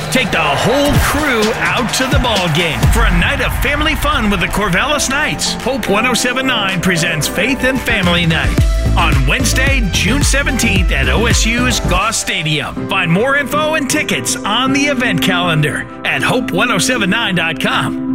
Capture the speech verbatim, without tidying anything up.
Take the whole crew out to the ball game for a night of family fun with the Corvallis Knights. Hope ten seventy-nine presents Faith and Family Night on Wednesday, June seventeenth at O S U's Goss Stadium. Find more info and tickets on the event calendar at hope ten seventy-nine dot com.